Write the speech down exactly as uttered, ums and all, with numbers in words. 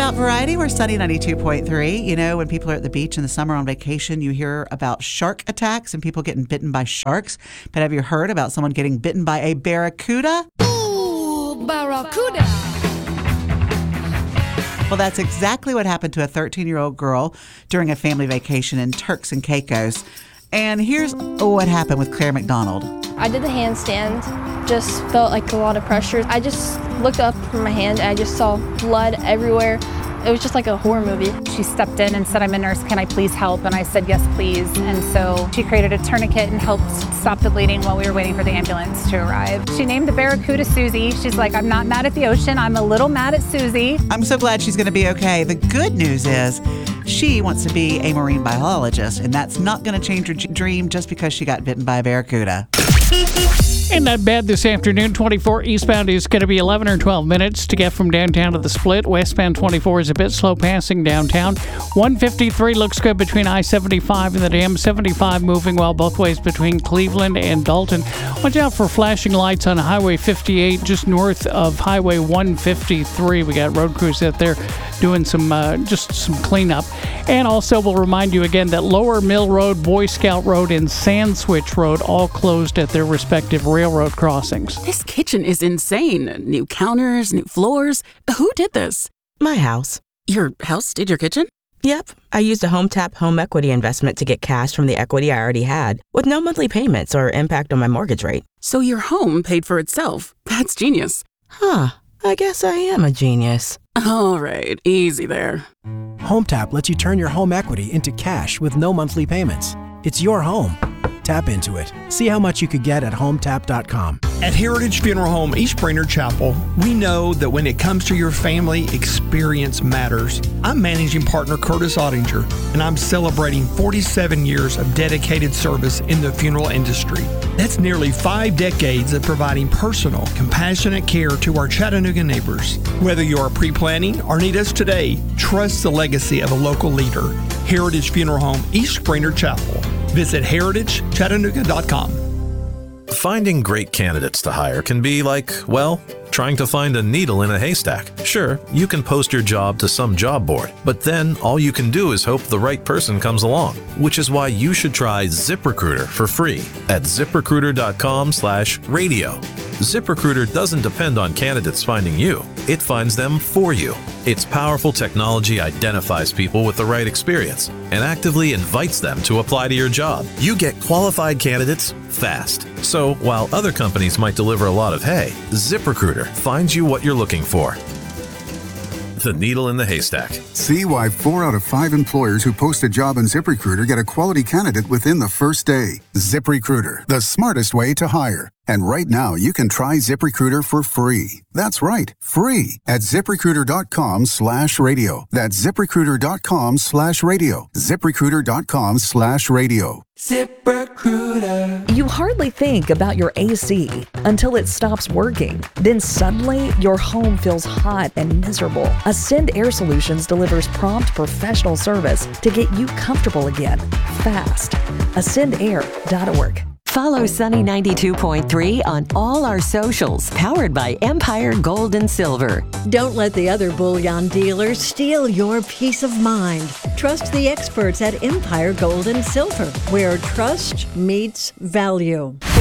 about variety. We're Sunny ninety-two point three. You know, when people are at the beach in the summer on vacation, you hear about shark attacks and people getting bitten by sharks. But have you heard about someone getting bitten by a barracuda? Ooh, barracuda. Well, that's exactly what happened to a thirteen-year-old girl during a family vacation in Turks and Caicos. And here's what happened with Claire McDonald. I did the handstand, just felt like a lot of pressure. I just looked up from my hand and I just saw blood everywhere. It was just like a horror movie. She stepped in and said, "I'm a nurse, can I please help?" And I said, "Yes, please." And so she created a tourniquet and helped stop the bleeding while we were waiting for the ambulance to arrive. She named the barracuda Susie. She's like, "I'm not mad at the ocean, I'm a little mad at Susie." I'm so glad she's going to be okay. The good news is she wants to be a marine biologist, and that's not going to change her dream just because she got bitten by a barracuda. Ain't that bad this afternoon. twenty-four eastbound is going to be eleven or twelve minutes to get from downtown to the Split. Westbound twenty-four is a bit slow passing downtown. one fifty-three looks good between I seventy-five and the Dam. seventy-five moving well both ways between Cleveland and Dalton. Watch out for flashing lights on Highway fifty-eight just north of Highway one fifty-three. We got road crews out there doing some uh, just some cleanup. And also we'll remind you again that Lower Mill Road, Boy Scout Road, and Sand Switch Road all closed at their respective railroad crossings. This kitchen is insane. New counters, new floors. Who did this? My house. Your house did your kitchen? Yep. I used a HomeTap home equity investment to get cash from the equity I already had, with no monthly payments or impact on my mortgage rate. So your home paid for itself. That's genius. Huh. I guess I am a genius. All right, easy there. HomeTap lets you turn your home equity into cash with no monthly payments. It's your home. Tap into it. See how much you could get at home tap dot com. At Heritage Funeral Home East Brainerd Chapel, we know that when it comes to your family, experience matters. I'm managing partner Curtis Ottinger, and I'm celebrating forty-seven years of dedicated service in the funeral industry. That's nearly five decades of providing personal, compassionate care to our Chattanooga neighbors. Whether you're pre-planning or need us today, trust the legacy of a local leader. Heritage Funeral Home East Brainerd Chapel. Visit heritage chattanooga dot com. Finding great candidates to hire can be like, well, trying to find a needle in a haystack. Sure, you can post your job to some job board, but then all you can do is hope the right person comes along, which is why you should try ZipRecruiter for free at zip recruiter dot com slash radio. ZipRecruiter doesn't depend on candidates finding you. It finds them for you. Its powerful technology identifies people with the right experience and actively invites them to apply to your job. You get qualified candidates fast. So while other companies might deliver a lot of hay, ZipRecruiter finds you what you're looking for. The needle in the haystack. See why four out of five employers who post a job on ZipRecruiter get a quality candidate within the first day. ZipRecruiter, the smartest way to hire. And right now, you can try ZipRecruiter for free. That's right, free at zip recruiter dot com slash radio. That's zip recruiter dot com slash radio. zip recruiter dot com slash radio. ZipRecruiter. You hardly think about your A C until it stops working. Then suddenly, your home feels hot and miserable. Ascend Air Solutions delivers prompt professional service to get you comfortable again, fast. ascend air dot org. Follow Sunny ninety-two point three on all our socials, powered by Empire Gold and Silver. Don't let the other bullion dealers steal your peace of mind. Trust the experts at Empire Gold and Silver, where trust meets value.